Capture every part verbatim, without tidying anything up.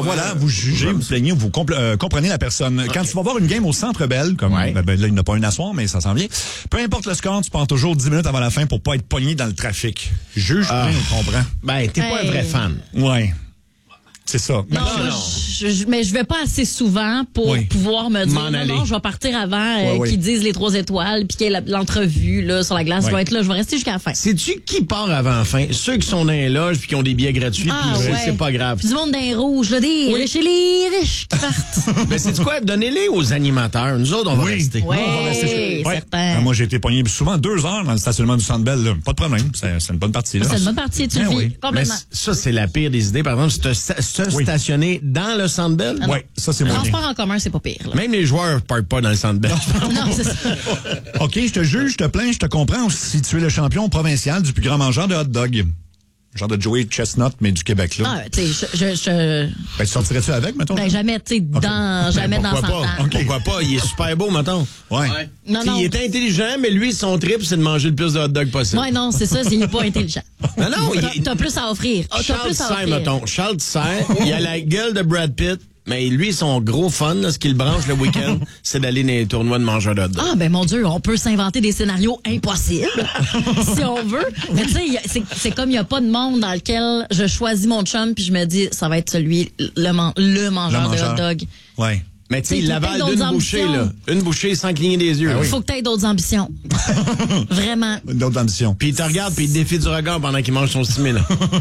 Alors voilà, vous jugez, vous plaignez, vous compl- euh, comprenez la personne. Okay. Quand tu vas voir une game au Centre Bell, comme ouais. ben, ben, là, il n'y en a pas une à soir, mais ça s'en vient, peu importe le score, tu prends toujours dix minutes avant la fin pour pas être pogné dans le trafic. Juge, ah. on comprend. Ben, t'es hey. pas un vrai fan. Ouais. C'est ça. Non, non, non. Je, je, mais je vais pas assez souvent pour oui. pouvoir me dire non, non, je vais partir avant euh, oui, oui. qu'ils disent les trois étoiles puis qu'il y ait l'entrevue là sur la glace. Oui. Je vais être là, je vais rester jusqu'à la fin. Sais-tu qui part avant la fin? Ceux qui sont dans les loges puis qui ont des billets gratuits ah, puis ouais. c'est pas grave. Puis du monde dans les rouges, là, des oui. chez les riches qui partent. Mais c'est quoi? Donnez-les aux animateurs. Nous autres, on va oui. rester. Oui, non, on va rester. Ouais. Ah, moi, j'ai été pogné souvent deux heures dans le stationnement du Centre Bell. Là. Pas de problème. C'est, c'est une bonne partie. Là. C'est une bonne partie. Tu le vis oui. complètement. Mais ça, c'est la pire des idées. Par exemple, se, se oui. stationner dans le Centre Bell. Ah oui, ça, c'est le mon transport en commun, c'est pas pire. Là. Même les joueurs ne partent pas dans le Centre Bell. Non, c'est ça. OK, je te juge, je te plains, je te comprends si tu es le champion provincial du plus grand mangeur de hot dog. Genre de Joey Chestnut, mais du Québec, là. Ah, tu sais, je, je, je... Ben, tu sortirais-tu avec, mettons? Ben, jamais, tu sais, okay. dans, jamais ben, dans cent ans. Okay. Pourquoi pas? Il est super beau, mettons. Ouais. ouais. Non, non. Il est intelligent, mais lui, son trip, c'est de manger le plus de hot dog possible. Ouais, non, c'est ça, c'est, il est pas intelligent. Non, non, t'as, il... t'as plus à offrir. Ah, Charles Tisser, mettons. Charles Tisser, il a la gueule de Brad Pitt. Mais lui, son gros fun, là, ce qu'il branche le week-end, c'est d'aller dans les tournois de mangeurs de hot dog. Ah, ben mon Dieu, on peut s'inventer des scénarios impossibles, si on veut. Mais tu sais, c'est, c'est comme il n'y a pas de monde dans lequel je choisis mon chum puis je me dis, ça va être celui, le, man, le mangeur de hot dog. Ouais. Mais tu sais, il l'avale d'une bouchée, là. Une bouchée sans cligner des yeux. Il ah oui. faut que tu aies d'autres ambitions. Vraiment. D'autres ambitions. Puis il te regarde puis il te défie du regard pendant qu'il mange son stimé, là.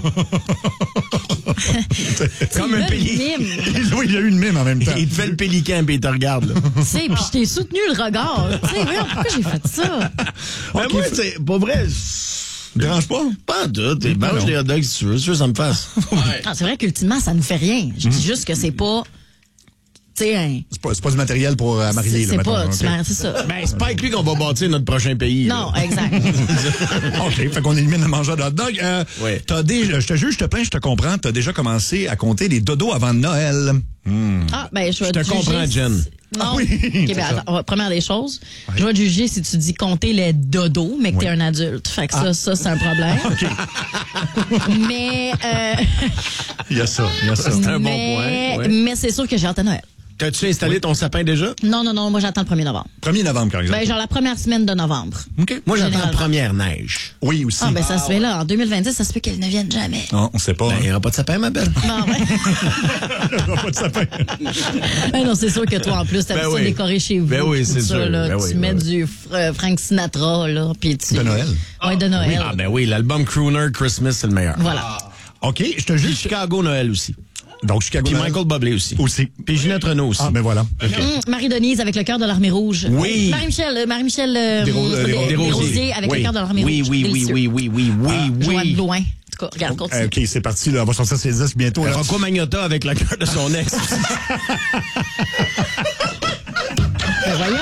Comme un pélican. Oui, il y a eu une mime en même temps. Il te fait le pélican puis il te regarde, là. Tu sais, puis je t'ai soutenu le regard. Tu sais, pourquoi j'ai fait ça? Mais okay, moi, tu sais, pour vrai... Dérange pas? Pas en tout. Tu manges des hot dogs si tu veux. Si tu veux, ça me passe. Ouais. Ah, c'est vrai qu'ultimement, ça ne fait rien. Je dis juste que c'est pas... Hein. C'est pas, c'est pas du matériel pour euh, marier. C'est, là, c'est pas, okay. c'est ça. Ben, c'est pas avec lui qu'on va bâtir notre prochain pays. Non, là. exact. OK, fait qu'on élimine le mangeur de hot dog. Euh, oui. T'as déjà, je te juge, je te plains, je te comprends. T'as déjà commencé à compter les dodos avant Noël. Hmm. Ah, ben, je vais te te comprends, Jen. Non. Ah oui, okay, ben, attends, première des choses, ouais. je vais te juger si tu dis compter les dodos, mais que oui. t'es un adulte. Fait que ah. ça, ça, c'est un problème. OK. Mais, euh... il y a ça, il y a ça. C'est un mais, bon point. Ouais. Mais c'est sûr que j'ai hâte à Noël. T'as-tu installé oui. ton sapin déjà? Non, non, non. Moi, j'attends le premier novembre. premier novembre, par exemple. Ben, genre la première semaine de novembre. OK. Moi, j'attends la première neige. Oui, aussi. Ah, ben, ça ah, se fait ouais. là. En deux mille vingt-dix, ça se peut qu'elle ne vienne jamais. Non, on sait pas. Ben, il hein. n'y aura pas de sapin, ma belle. Non, ouais. Il n'y aura pas de sapin. Ben, non, c'est sûr que toi, en plus, t'as ben oui. ça décoré chez vous. Ben oui, c'est ça, sûr. Là. Ben tu oui, mets ben du euh, Frank Sinatra, là. Puis tu... De Noël. Oui, de Noël. Oui. Ah, ben oui, l'album Crooner Christmas, c'est le meilleur. Voilà. Ah. OK, je te juge. Chicago Noël aussi. Donc, Chicago. Puis Michael Bublé aussi. Aussi. Puis Ginette Renault aussi. Ah, ben voilà. Okay. Mmh, Marie-Denise avec le cœur de l'armée rouge. Oui. Marie-Michel, Marie-Michel euh, Desrosiers. des, des, des Rosiers avec oui. le cœur de l'armée oui, rouge. Oui, oui, oui, oui, oui, oui, ah, oui. Joanne Blouin. En tout cas, regarde, continue. OK, c'est parti, là. On va sortir ses disques bientôt. Là. Rocco Magnotta avec le cœur de son ex. Ben voyons.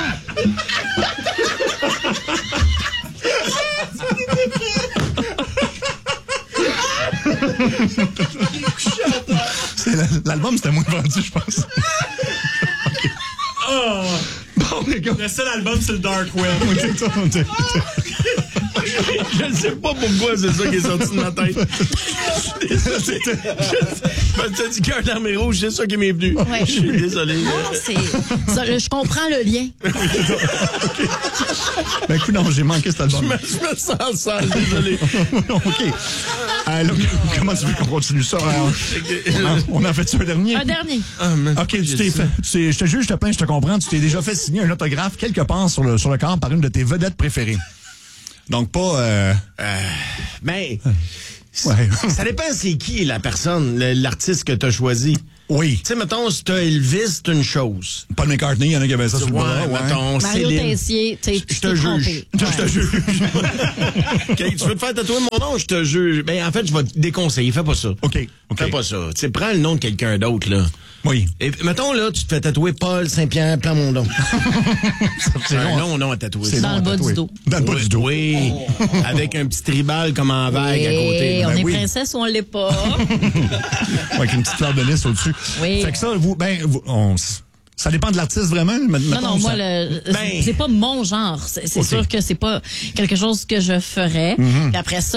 C'est l'album, c'était moins vendu, je pense. Okay. Oh. Bon, les gars. Le seul album, c'est le Dark Web. Je ne sais pas pourquoi c'est ça qui est sorti de ma tête. Tu as dit cœur d'armée rouge, c'est ça qui m'est venu. Ouais. Je suis désolé. Non, c'est... Ça, je comprends le lien. Okay. Ben écoute, non, j'ai manqué cet album. Je me, je me sens sale, désolé. OK. Alors, comment tu veux qu'on continue ça? Alors, on a fait ça un dernier? Un dernier. Ah, OK, tu t'es fait. Tu je te juge, je te plains, je te comprends. Tu t'es déjà fait signer un autographe quelque part sur le, sur le corps par une de tes vedettes préférées. Donc, pas... Euh... Euh, mais... Ouais. Ça dépend c'est qui la personne, l'artiste que tu as choisi. Oui. Tu sais, mettons, si t'as Elvis, c'est une chose. Paul McCartney, il y en a qui avaient ça sur le bras. Ouais, mettons, Mario Céline. Tessier, tu Je te juge. Je te juge. Okay, tu veux te faire tatouer mon nom, je te juge. Ben, en fait, je vais te déconseiller. Fais pas ça. OK. okay. Fais pas ça. Tu sais, prends le nom de quelqu'un d'autre, là. Oui. Et mettons, là, tu te fais tatouer Paul Saint-Pierre Plamondon. C'est un long nom à tatouer. C'est dans le bas du dos. Dans le bas du dos. Oui. Oh. Avec un petit tribal comme en vague oui, à côté. On ben est oui. princesse ou on l'est pas. Avec une petite fleur de lys au-dessus. Oui. Fait que ça, vous, ben, vous, on, ça dépend de l'artiste vraiment. Non, non, moi, ça... le, ben... c'est pas mon genre. C'est, c'est okay. sûr que c'est pas quelque chose que je ferais. Mm-hmm. Puis après ça,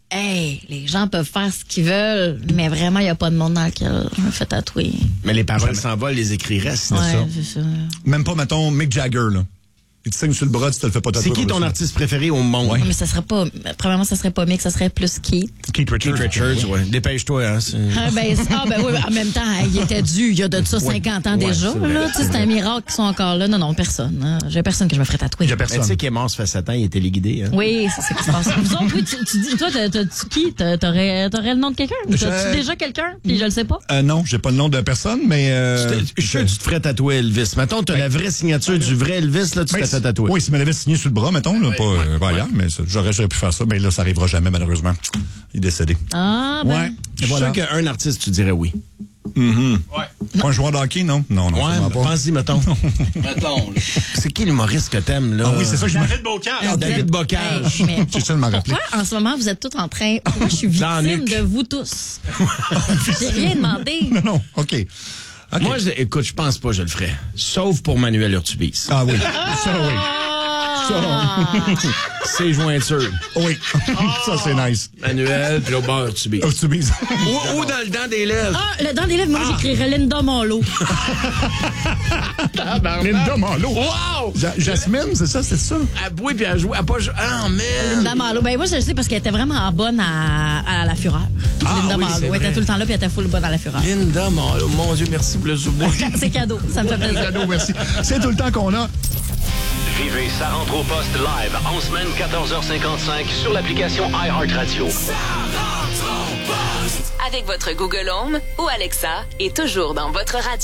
hey, les gens peuvent faire ce qu'ils veulent, mais vraiment, il n'y a pas de monde dans lequel je me fais tatouer. Mais les paroles s'envolent, les écrits restent, Ouais, c'est ça. c'est ça. Même pas, mettons, Mick Jagger, là. Il te signe sur le bras, tu te le fais pas tatouer. C'est qui ton artiste préféré au monde? Ouais. Mais ça serait pas, premièrement, ça serait pas Mick, ça serait plus Keith. Keith Richards. Keith Richards, ouais. Dépêche-toi, hein. c'est- Ah ben, ah, ben oui, en même temps, il était dû, il y a de ça cinquante ans Ouais, déjà. c'est vrai, Là, tu sais, c'est c'est un vrai. miracle qu'ils sont encore là. Non, non, personne. hein. J'ai personne que je me ferais tatouer. Il y a Mais personne. tu sais qu'il est mort, ça fait sept ans, il est téléguidé, hein. Oui, c'est ça qui se passe. Vous autres, oui, tu, tu dis, toi, t'as- t'as-tu qui? T'as- T'aurais, t'aurais le nom de quelqu'un? Ou Je- t'as-tu déjà quelqu'un? Puis je le sais pas. Euh, non, j'ai pas le nom de personne, mais... Euh, Je te- je suis sûr que tu te ferais tatouer Elvis. Mettons, t'as la vraie signature du vrai Elvis, là, tu te ben, fais tatouer. Oui, si me l'avait signé sur le bras, mettons, là, pas, euh, pas ailleurs, mais ça, j'aurais, j'aurais pu faire ça. Mais là, ça arrivera jamais, malheureusement. Il est décédé. Ah, ben. Ouais. Je suis sûr qu'un artiste, tu dirais oui. Pas un joueur de hockey, non? Non, non, Ouais, sûrement pas. pense-y, mettons. Mettons, là. C'est qui l'humoriste que t'aimes, là? Ah oui, c'est ça, je me... David Bocage. David Bocage. Hey, mais J'essaie de m'en rappeler. pourquoi, en ce moment, vous êtes tous en train. Moi, je suis Dans la victime nuque. de vous tous. J'ai rien demandé. Non, non, OK. OK. Moi, je- écoute, je pense pas que je le ferais. Sauf pour Manuel Urtubis. Ah oui, ça oui. C'est jointure. Oui, ça c'est nice. Manuel, puis au bord Urtubis. Oh, tu bises. Ou, ou dans le dent des lèvres. Ah, le, dans les lèvres, moi, j'écrirais Linda Monlo. Linda Marlowe. Wow! Ja- Jasmine, c'est ça, c'est ça? Elle bouille puis elle joue. Elle pas joué. Ah, man! Linda Marlowe. Ben, moi, je le sais parce qu'elle était vraiment bonne à, à la fureur. Ah, Linda oui, Marlowe. c'est Elle était vrai. tout le temps là, puis elle était full bonne à la fureur. Linda, mon, mon Dieu, merci pour le souvenir. C'est cadeau. Ça me fait plaisir. Cadeau, merci. C'est tout le temps qu'on a. Vivez Ça rentre au poste live en semaine quatorze heures cinquante-cinq sur l'application iHeartRadio. Avec votre Google Home ou Alexa et toujours dans votre radio.